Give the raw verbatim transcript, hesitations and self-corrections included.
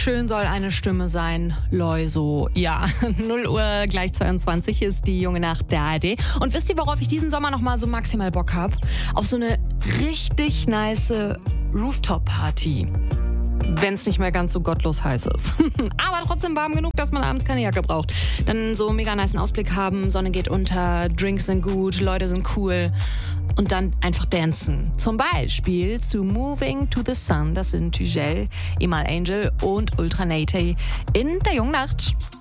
schön soll eine Stimme sein, Loiso. Ja, null Uhr gleich zweiundzwanzig ist die junge Nacht der A R D. Und wisst ihr, worauf ich diesen Sommer noch mal so maximal Bock habe? Auf so eine richtig nice Rooftop-Party. Wenn es nicht mehr ganz so gottlos heiß ist. Aber trotzdem warm genug, dass man abends keine Jacke braucht. Dann so mega nicen Ausblick haben, Sonne geht unter, Drinks sind gut, Leute sind cool. Und dann einfach dancen. Zum Beispiel zu Moving to the Sun. Das sind Tugel, Emal Angel und Ultra Naty in der jungen Nacht.